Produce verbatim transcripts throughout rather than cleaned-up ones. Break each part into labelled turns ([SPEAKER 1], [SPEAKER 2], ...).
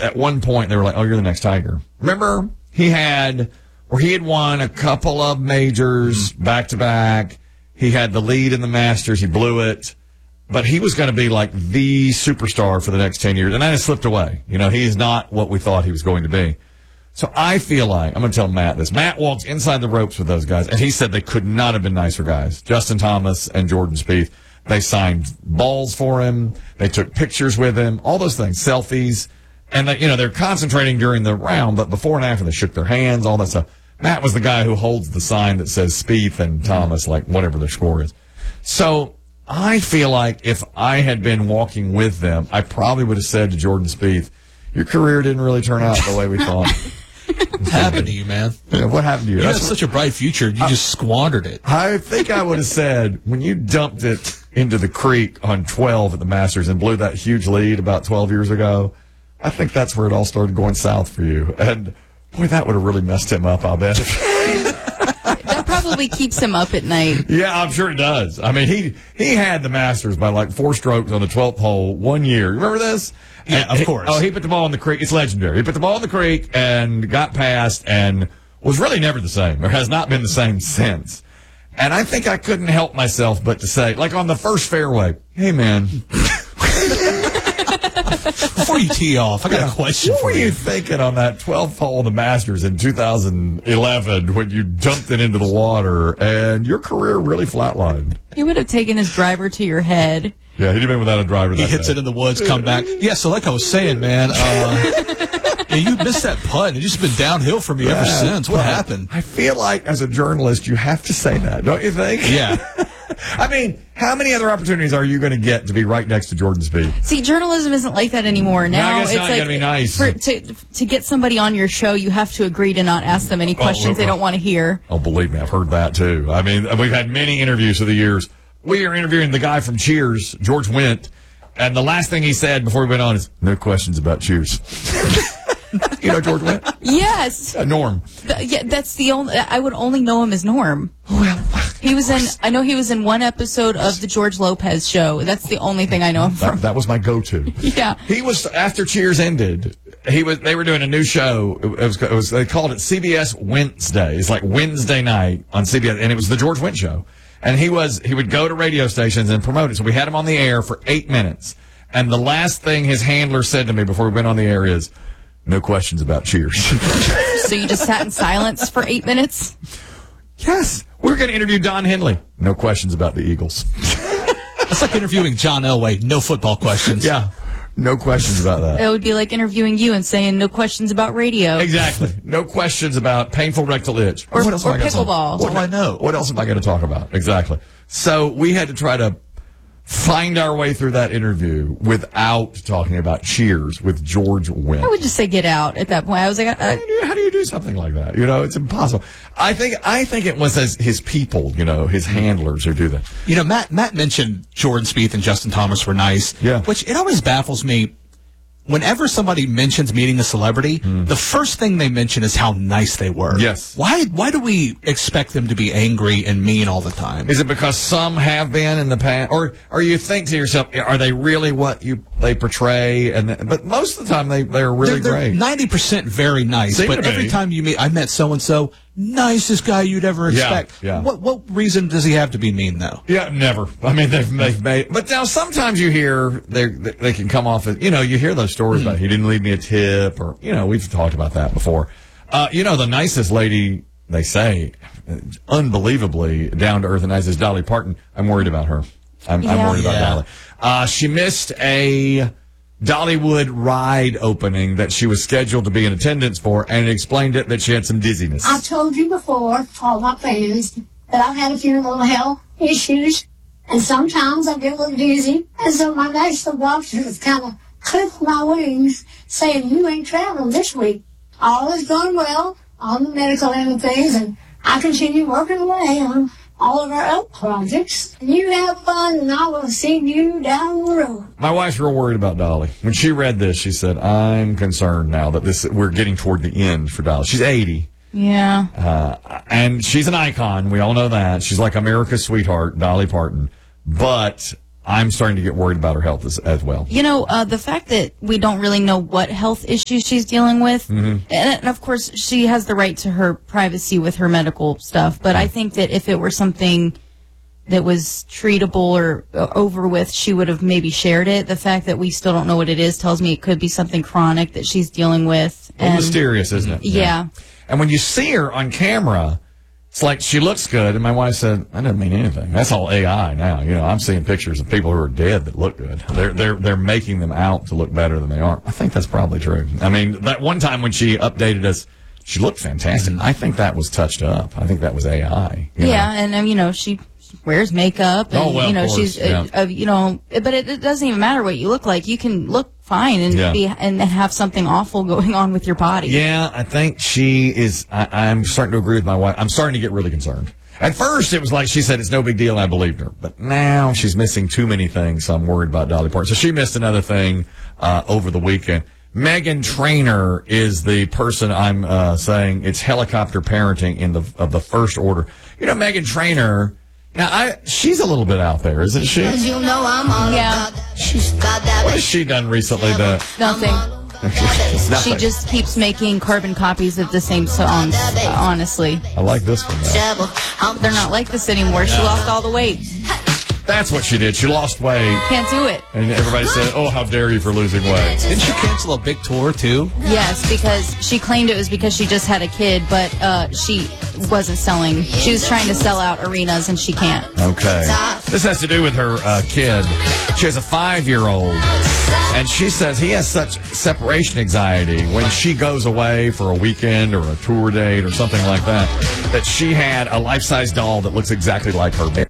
[SPEAKER 1] at one point they were like, "Oh, you're the next Tiger." Remember, he had, or he had won a couple of majors back to back. He had the lead in the Masters. He blew it. But he was going to be like the superstar for the next ten years. And then it slipped away. You know, he is not what we thought he was going to be. So I feel like, I'm going to tell Matt this. Matt walked inside the ropes with those guys, and he said they could not have been nicer guys. Justin Thomas and Jordan Spieth. They signed balls for him. They took pictures with him. All those things. Selfies. And, they, you know, they're concentrating during the round, but before and after they shook their hands, all that stuff. Matt was the guy who holds the sign that says Spieth and Thomas, like whatever their score is. So I feel like if I had been walking with them, I probably would have said to Jordan Spieth, your career didn't really turn out the way we thought.
[SPEAKER 2] What happened to you, man?
[SPEAKER 1] Yeah, what happened to you?
[SPEAKER 2] You
[SPEAKER 1] That's
[SPEAKER 2] had such a bright future. You I, just squandered it.
[SPEAKER 1] I think I would have said, when you dumped it into the creek on twelve at the Masters and blew that huge lead about twelve years ago, I think that's where it all started going south for you. And, boy, that would have really messed him up, I'll bet.
[SPEAKER 3] That probably keeps him up at night.
[SPEAKER 1] Yeah, I'm sure it does. I mean, he he had the Masters by like four strokes on the twelfth hole one year. Remember this?
[SPEAKER 2] Yeah,
[SPEAKER 1] and
[SPEAKER 2] of course.
[SPEAKER 1] He, oh, he put the ball in the creek. It's legendary. He put the ball in the creek and got past and was really never the same, or has not been the same since. And I think I couldn't help myself but to say, like on the first fairway, hey, man.
[SPEAKER 2] Before you tee off, I got yeah. a question
[SPEAKER 1] what
[SPEAKER 2] for you.
[SPEAKER 1] What were you thinking on that twelfth hole of the Masters in two thousand eleven when you dumped it into the water and your career really flatlined?
[SPEAKER 3] You would have taken his driver to your head.
[SPEAKER 1] Yeah, he'd have been without a driver.
[SPEAKER 2] He
[SPEAKER 1] that
[SPEAKER 2] hits
[SPEAKER 1] day.
[SPEAKER 2] it in the woods, come back. Yeah, so like I was saying, man, uh, yeah, you missed that putt. It's just been downhill for me yeah, ever since. What happened?
[SPEAKER 1] I feel like as a journalist, you have to say that, don't you think?
[SPEAKER 2] Yeah.
[SPEAKER 1] I mean, how many other opportunities are you going to get to be right next to Jordan Spieth?
[SPEAKER 3] See, journalism isn't like that anymore. Now
[SPEAKER 1] no, it's,
[SPEAKER 3] it's
[SPEAKER 1] not
[SPEAKER 3] like
[SPEAKER 1] gonna be nice.
[SPEAKER 3] For, to to get somebody on your show, you have to agree to not ask them any questions oh, well, they don't want to hear.
[SPEAKER 1] Oh, believe me, I've heard that too. I mean, we've had many interviews through the years. We are interviewing the guy from Cheers, George Wendt, and the last thing he said before we went on is, "No questions about Cheers." You know George Wendt?
[SPEAKER 3] Yes.
[SPEAKER 1] Uh, Norm.
[SPEAKER 3] The, yeah, that's the only. I would only know him as Norm.
[SPEAKER 1] Well,
[SPEAKER 3] he was in. I know he was in one episode of the George Lopez show. That's the only thing I know him from.
[SPEAKER 1] That, that was my go-to.
[SPEAKER 3] Yeah.
[SPEAKER 1] He was after Cheers ended. He was. They were doing a new show. It was. It was they called it C B S Wednesday. It's like Wednesday night on C B S, and it was the George Wendt show. And he was. He would go to radio stations and promote it. So we had him on the air for eight minutes. And the last thing his handler said to me before we went on the air is, "No questions about Cheers."
[SPEAKER 3] So you just sat in silence for eight minutes?
[SPEAKER 1] Yes. We were going to interview Don Henley. No questions about the Eagles.
[SPEAKER 2] It's like interviewing John Elway. No football questions.
[SPEAKER 1] Yeah. No questions about that.
[SPEAKER 3] It would be like interviewing you and saying no questions about radio.
[SPEAKER 1] Exactly. No questions about painful rectal itch.
[SPEAKER 3] Or,
[SPEAKER 1] what else
[SPEAKER 3] or
[SPEAKER 1] am I
[SPEAKER 3] pickleball.
[SPEAKER 1] What do I know? What else am I going to talk about? Exactly. So we had to try to find our way through that interview without talking about Cheers with George Wendt.
[SPEAKER 3] I would just say get out at that point. I was like,
[SPEAKER 1] I, how, do you do, how do you do something like that? You know, it's impossible. I think I think it was his, his people, you know, his handlers who do that.
[SPEAKER 2] You know, Matt Matt mentioned Jordan Spieth and Justin Thomas were nice.
[SPEAKER 1] Yeah.
[SPEAKER 2] Which it always baffles me. Whenever somebody mentions meeting a celebrity, mm. the first thing they mention is how nice they were.
[SPEAKER 1] Yes.
[SPEAKER 2] Why Why do we expect them to be angry and mean all the time?
[SPEAKER 1] Is it because some have been in the past? Or or you think to yourself, are they really what you they portray? And But most of the time, they, they're really
[SPEAKER 2] they're, they're
[SPEAKER 1] great.
[SPEAKER 2] ninety percent very nice.
[SPEAKER 1] Seem
[SPEAKER 2] but every time you meet, I met so-and-so, nicest guy you'd ever expect.
[SPEAKER 1] Yeah, yeah.
[SPEAKER 2] What what reason does he have to be mean, though?
[SPEAKER 1] Yeah, never. I mean, they've, they've made... But now sometimes you hear, they they can come off as, you know, you hear those stories mm. about he didn't leave me a tip, or, you know, we've talked about that before. Uh, you know, the nicest lady, they say, unbelievably down-to-earth and nice is Dolly Parton. I'm worried about her. I'm,
[SPEAKER 3] yeah.
[SPEAKER 1] I'm worried about
[SPEAKER 2] yeah.
[SPEAKER 1] Dolly. Uh, she missed a Dollywood ride opening that she was scheduled to be in attendance for, and it explained it that she had some dizziness.
[SPEAKER 4] I told you before, all my fans, that I've had a few little health issues, and sometimes I get a little dizzy, and so my national doctors kind of clipped my wings, saying, you ain't traveling this week. All is going well on the medical end of things, and I continue working away on all of our other projects. You have fun, and I will see you down the road.
[SPEAKER 1] My wife's real worried about Dolly. When she read this, she said, I'm concerned now that this we're getting toward the end for Dolly. She's eighty.
[SPEAKER 3] Yeah.
[SPEAKER 1] Uh, and she's an icon. We all know that. She's like America's sweetheart, Dolly Parton. But I'm starting to get worried about her health as, as well.
[SPEAKER 3] You know, uh, the fact that we don't really know what health issues she's dealing with, mm-hmm. and, and of course she has the right to her privacy with her medical stuff, but I think that if it were something that was treatable or uh, over with, she would have maybe shared it. The fact that we still don't know what it is tells me it could be something chronic that she's dealing with.
[SPEAKER 1] Well,
[SPEAKER 3] and,
[SPEAKER 1] mysterious, isn't it?
[SPEAKER 3] Yeah. yeah.
[SPEAKER 1] And when you see her on camera, it's like she looks good, and my wife said, "That doesn't mean anything. That's all A I now." You know, I'm seeing pictures of people who are dead that look good. They're they're they're making them out to look better than they are. I think that's probably true. I mean, that one time when she updated us, she looked fantastic. I think that was touched up. I think that was A I.
[SPEAKER 3] Yeah,
[SPEAKER 1] know?
[SPEAKER 3] and um, you know, she wears makeup, and
[SPEAKER 1] oh, well,
[SPEAKER 3] you know,
[SPEAKER 1] of course,
[SPEAKER 3] she's
[SPEAKER 1] yeah.
[SPEAKER 3] uh, uh, you know, but it, it doesn't even matter what you look like. You can look fine and
[SPEAKER 1] yeah.
[SPEAKER 3] be and have something awful going on with your body.
[SPEAKER 1] Yeah, I think she is. I, I'm starting to agree with my wife. I'm starting to get really concerned. At first, it was like she said, it's no big deal, and I believed her. But now she's missing too many things, so I'm worried about Dolly Parton. So she missed another thing uh, over the weekend. Meghan Trainor is the person I'm uh, saying it's helicopter parenting in the of the first order. You know, Meghan Trainor, now, I she's a little bit out there, isn't she?
[SPEAKER 4] You know I'm all
[SPEAKER 3] Yeah.
[SPEAKER 4] about that. She's got that.
[SPEAKER 1] What has she done recently that...
[SPEAKER 3] Nothing.
[SPEAKER 1] It's nothing.
[SPEAKER 3] She just keeps making carbon copies of the same songs, uh, honestly.
[SPEAKER 1] I like this one, though.
[SPEAKER 3] They're not like this anymore. She lost all the weight.
[SPEAKER 1] That's what she did. She lost weight.
[SPEAKER 3] Can't do it.
[SPEAKER 1] And everybody said, oh, how dare you for losing weight.
[SPEAKER 2] Didn't she cancel a big tour, too?
[SPEAKER 3] Yes, because she claimed it was because she just had a kid, but uh, she wasn't selling. She was trying to sell out arenas, and she can't.
[SPEAKER 1] Okay. This has to do with her uh, kid. She has a five-year-old, and she says he has such separation anxiety when she goes away for a weekend or a tour date or something like that, that she had a life-size doll that looks exactly like her.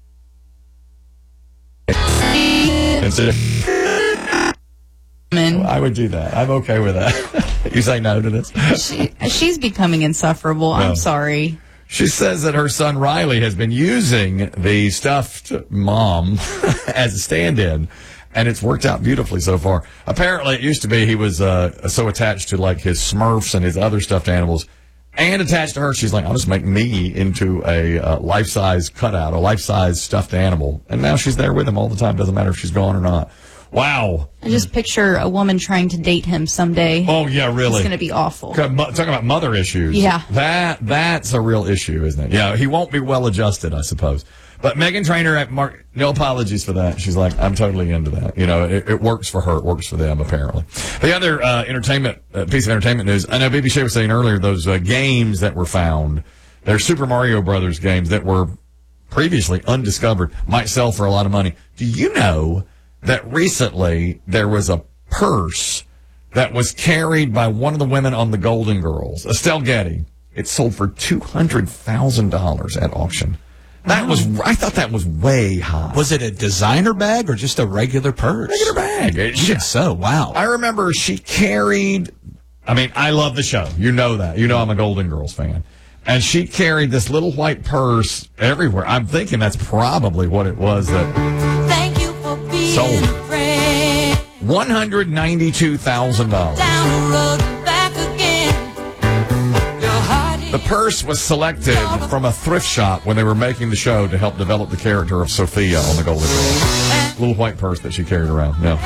[SPEAKER 1] I would do that. I'm okay with that. You say no to this?
[SPEAKER 3] She, she's becoming insufferable. I'm
[SPEAKER 1] No.
[SPEAKER 3] sorry.
[SPEAKER 1] She says that her son Riley has been using the stuffed mom as a stand-in, and it's worked out beautifully so far. Apparently, it used to be he was uh, so attached to like his Smurfs and his other stuffed animals, and attached to her, she's like, I'll just make me into a uh, life-size cutout, a life-size stuffed animal. And now she's there with him all the time. Doesn't matter if she's gone or not. Wow.
[SPEAKER 3] I just picture a woman trying to date him someday.
[SPEAKER 1] Oh, yeah, really.
[SPEAKER 3] It's going to be awful.
[SPEAKER 1] Talking about mother issues.
[SPEAKER 3] Yeah.
[SPEAKER 1] That That's a real issue, isn't it? Yeah, he won't be well-adjusted, I suppose. But Meghan Trainor, at Mark, no apologies for that. She's like, I'm totally into that. You know, it, it works for her. It works for them, apparently. The other uh, entertainment uh, piece of entertainment news, I know B B Shea was saying earlier, those uh, games that were found, they're Super Mario Brothers games that were previously undiscovered, might sell for a lot of money. Do you know that recently there was a purse that was carried by one of the women on the Golden Girls, Estelle Getty? It sold for two hundred thousand dollars at auction. That was, I thought that was way high.
[SPEAKER 2] Was it a designer bag or just a regular purse?
[SPEAKER 1] Regular bag. It,
[SPEAKER 2] Even so, wow.
[SPEAKER 1] I remember she carried, I mean, I love the show. You know that. You know I'm a Golden Girls fan. And she carried this little white purse everywhere. I'm thinking that's probably what it was that
[SPEAKER 5] Thank you for being
[SPEAKER 1] sold.
[SPEAKER 5] a friend.
[SPEAKER 1] one hundred ninety-two thousand dollars.
[SPEAKER 5] Down the road and back again. Your heart is
[SPEAKER 1] The purse was selected from a thrift shop when they were making the show to help develop the character of Sophia on the Golden Girls. Little white purse that she carried around. No.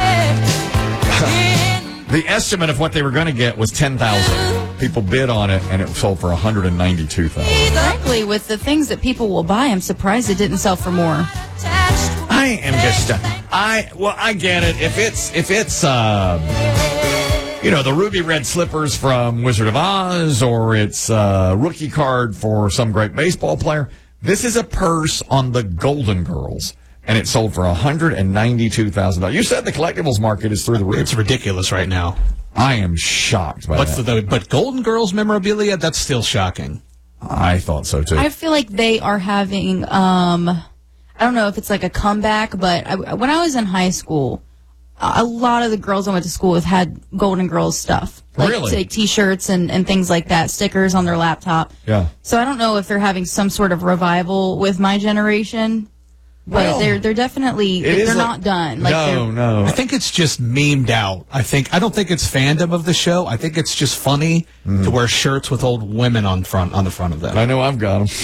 [SPEAKER 1] The estimate of what they were going to get was ten thousand dollars. People bid on it, and it sold for one hundred ninety-two thousand dollars.
[SPEAKER 3] Frankly, with the things that people will buy, I'm surprised it didn't sell for more.
[SPEAKER 1] I am just, uh, I, well, I get it. If it's, if it's, uh, you know, the ruby red slippers from Wizard of Oz, or it's a rookie card for some great baseball player, this is a purse on the Golden Girls, and it sold for one hundred ninety-two thousand dollars. You said the collectibles market is through the roof.
[SPEAKER 2] It's ridiculous right now.
[SPEAKER 1] I am shocked by
[SPEAKER 2] But
[SPEAKER 1] that.
[SPEAKER 2] for the but Golden Girls memorabilia, that's still shocking.
[SPEAKER 1] I thought so, too.
[SPEAKER 3] I feel like they are having, um, I don't know if it's like a comeback, but I, when I was in high school, a lot of the girls I went to school with had Golden Girls stuff. Like,
[SPEAKER 1] Really?
[SPEAKER 3] Like T-shirts and, and things like that, stickers on their laptop.
[SPEAKER 1] Yeah.
[SPEAKER 3] So I don't know if they're having some sort of revival with my generation. But
[SPEAKER 1] Well,
[SPEAKER 3] they're they're definitely
[SPEAKER 1] it
[SPEAKER 3] they're
[SPEAKER 1] is like-
[SPEAKER 3] not done. Like
[SPEAKER 1] no,
[SPEAKER 3] they're,
[SPEAKER 1] no.
[SPEAKER 2] I think it's just memed out. I think I don't think it's fandom of the show. I think it's just funny to wear shirts with old women on front on the front of them.
[SPEAKER 1] I know I've got them.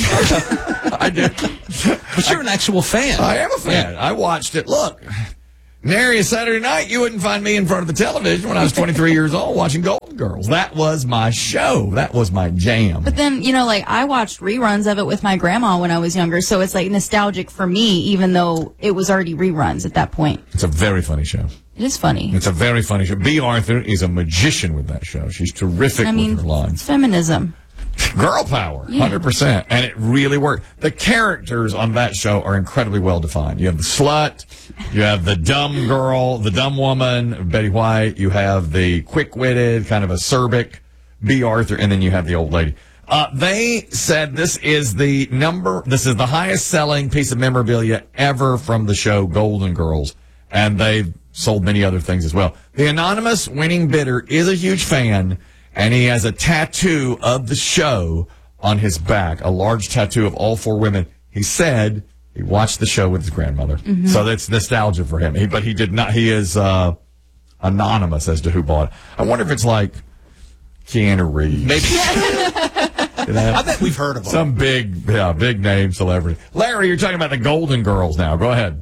[SPEAKER 1] I do.
[SPEAKER 2] But you're an actual fan.
[SPEAKER 1] I am a fan. I watched it. Look, nary a Saturday night, you wouldn't find me in front of the television when I was twenty-three years old watching Golden Girls. That was my show. That was my jam.
[SPEAKER 3] But then, you know, like I watched reruns of it with my grandma when I was younger, so it's like nostalgic for me, even though it was already reruns at that point.
[SPEAKER 1] It's a very funny show.
[SPEAKER 3] It is funny.
[SPEAKER 1] It's a very funny show. B. Arthur is a magician with that show. She's terrific
[SPEAKER 3] I mean,
[SPEAKER 1] with her lines.
[SPEAKER 3] it's feminism.
[SPEAKER 1] Girl power, one hundred percent. And it really worked. The characters on that show are incredibly well defined. You have the slut, you have the dumb girl, the dumb woman, Betty White, you have the quick-witted, kind of acerbic B. Arthur, and then you have the old lady. Uh, they said this is the number, this is the highest selling piece of memorabilia ever from the show Golden Girls. And they've sold many other things as well. The anonymous winning bidder is a huge fan. And he has a tattoo of the show on his back, a large tattoo of all four women. He said he watched the show with his grandmother. Mm-hmm. So that's nostalgia for him. He, but he did not, he is uh, anonymous as to who bought it. I wonder if it's like Keanu Reeves.
[SPEAKER 2] Maybe.
[SPEAKER 1] You know,
[SPEAKER 2] I bet we've heard of them.
[SPEAKER 1] some big, yeah, big name celebrity. Larry, you're talking about the Golden Girls now. Go ahead.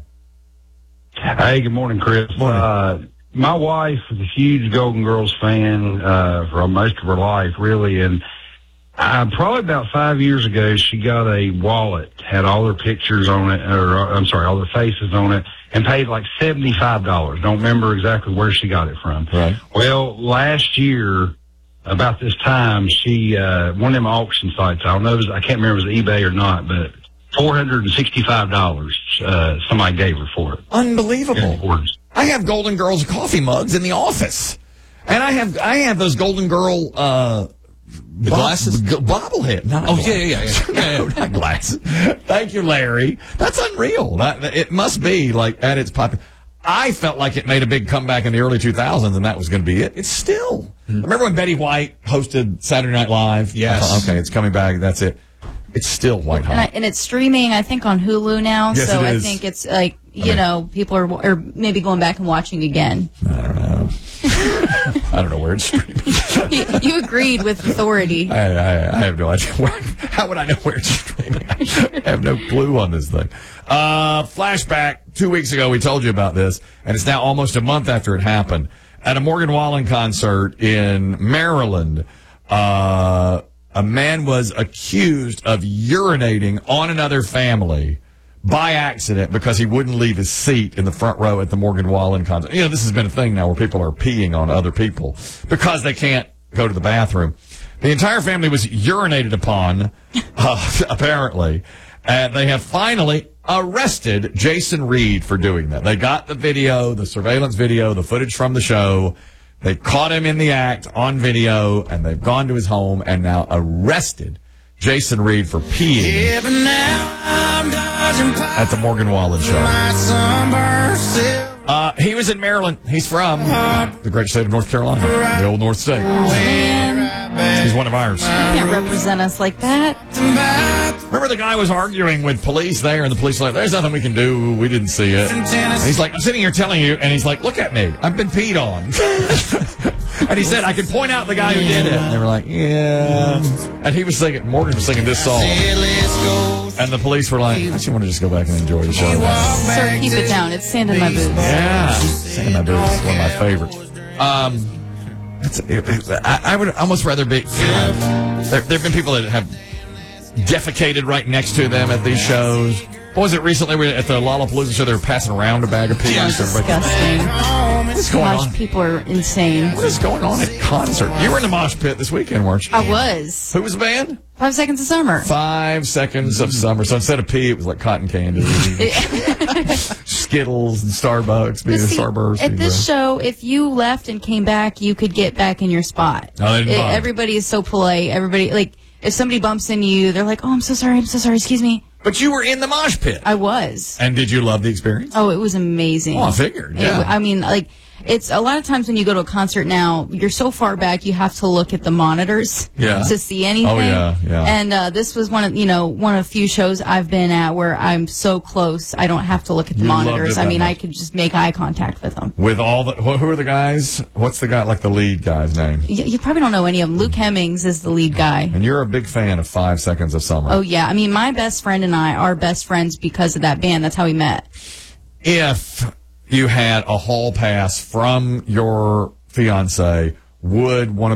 [SPEAKER 6] Hey, good morning, Chris.
[SPEAKER 1] Morning.
[SPEAKER 6] Uh, my wife is a huge Golden Girls fan uh, for most of her life, really. And uh, probably about five years ago, she got a wallet, had all her pictures on it, or uh, I'm sorry, all their faces on it, and paid like seventy-five dollars. Don't remember exactly where she got it from.
[SPEAKER 1] Right.
[SPEAKER 6] Well, last year, about this time, she uh, one of them auction sites. I don't know, if it was, I can't remember if it was eBay or not, but four hundred and sixty-five dollars uh, somebody gave her for it.
[SPEAKER 1] Unbelievable.
[SPEAKER 6] Yeah,
[SPEAKER 1] I have Golden Girls coffee mugs in the office, and I have I have those Golden Girl uh,
[SPEAKER 2] The glasses?
[SPEAKER 1] b- bobblehead. Not
[SPEAKER 2] Oh,
[SPEAKER 1] glasses.
[SPEAKER 2] yeah, yeah, yeah. yeah,
[SPEAKER 1] No,
[SPEAKER 2] yeah.
[SPEAKER 1] not glasses. Thank you, Larry. That's unreal. That it must be like at its popular. I felt like it made a big comeback in the early two thousands, and that was going to be it. It's still. Remember when Betty White hosted Saturday Night Live?
[SPEAKER 2] Yes.
[SPEAKER 1] I thought, okay, it's coming back. That's it. It's still white hot.
[SPEAKER 3] And, I, and it's streaming, I think, on Hulu now.
[SPEAKER 1] Yes,
[SPEAKER 3] so
[SPEAKER 1] it
[SPEAKER 3] I
[SPEAKER 1] is.
[SPEAKER 3] think it's like, you know, people are, are maybe going back and watching again.
[SPEAKER 1] I don't know. I don't know where it's streaming.
[SPEAKER 3] you, you agreed with authority.
[SPEAKER 1] I, I, I have no idea. Where, how would I know where it's streaming? I have no clue on this thing. Uh, flashback. Two weeks ago, we told you about this, and it's now almost a month after it happened. At a Morgan Wallen concert in Maryland, uh, a man was accused of urinating on another family by accident because he wouldn't leave his seat in the front row at the Morgan Wallen concert. You know, this has been a thing now where people are peeing on other people because they can't go to the bathroom. The entire family was urinated upon, uh, apparently, and they have finally arrested Jason Reed for doing that. They got the video, the surveillance video, the footage from the show. They caught him in the act on video, and they've gone to his home and now arrested Jason Reed for peeing
[SPEAKER 5] Even now I'm dodging
[SPEAKER 1] at the Morgan Wallen show.
[SPEAKER 5] my sunburned silver.
[SPEAKER 1] Uh, he was in Maryland. He's from the great state of North Carolina, the old North State. He's one of ours.
[SPEAKER 3] You can't represent us like that.
[SPEAKER 1] Remember the guy was arguing with police there, and the police were like, there's nothing we can do. We didn't see it. And he's like, I'm sitting here telling you, and he's like, look at me. I've been peed on. And he said, I could point out the guy who did it. And they were like, yeah. And he was singing, Morgan was singing this song. And the police were like, I just want to just go back and enjoy the show.
[SPEAKER 3] Sir, keep it down. It's sand in my boots.
[SPEAKER 1] Yeah. Singing my boots is one of my favorites. Um, it's, it, it, I, I would almost rather be, there, there have been people that have defecated right next to them at these shows. What was it recently we, at the Lollapalooza show? They were passing around a bag of pee.
[SPEAKER 3] Sounds disgusting.
[SPEAKER 1] What's going
[SPEAKER 3] Gosh,
[SPEAKER 1] on?
[SPEAKER 3] people are insane.
[SPEAKER 1] What is going on at concert? You were in the mosh pit this weekend, weren't you?
[SPEAKER 3] I was.
[SPEAKER 1] Who was the band?
[SPEAKER 3] Five Seconds of Summer.
[SPEAKER 1] Five Seconds of Summer. So instead of pee, it was like cotton candy. Skittles and Starbucks. Being
[SPEAKER 3] But
[SPEAKER 1] a
[SPEAKER 3] see,
[SPEAKER 1] Starburst.
[SPEAKER 3] at this show, if you left and came back, you could get back in your spot.
[SPEAKER 1] Oh, they didn't
[SPEAKER 3] It-
[SPEAKER 1] bother.
[SPEAKER 3] everybody is so polite. Everybody, like, if somebody bumps into you, they're like, oh, I'm so sorry, I'm so sorry, excuse me.
[SPEAKER 1] But you were in the mosh pit.
[SPEAKER 3] I was.
[SPEAKER 1] And did you love the experience?
[SPEAKER 3] Oh, it was amazing.
[SPEAKER 1] Oh, I figured, yeah.
[SPEAKER 3] It- I mean, like, It's a lot of times when you go to a concert now, you're so far back, you have to look at the monitors
[SPEAKER 1] Yeah.
[SPEAKER 3] to see anything.
[SPEAKER 1] Oh, yeah, yeah.
[SPEAKER 3] And uh, this was one of, you know, one of the few shows I've been at where I'm so close, I don't have to look at the
[SPEAKER 1] You loved
[SPEAKER 3] monitors.
[SPEAKER 1] it
[SPEAKER 3] I
[SPEAKER 1] that
[SPEAKER 3] mean, I
[SPEAKER 1] much.
[SPEAKER 3] could just make eye contact with them.
[SPEAKER 1] With all the, who who are the guys? What's the guy, like the lead guy's name?
[SPEAKER 3] You, you probably don't know any of them. Luke Hemmings is the lead guy.
[SPEAKER 1] And you're a big fan of Five Seconds of Summer.
[SPEAKER 3] Oh, yeah. I mean, my best friend and I are best friends because of that band. That's how we met.
[SPEAKER 1] If you had a hall pass from your fiance, would one of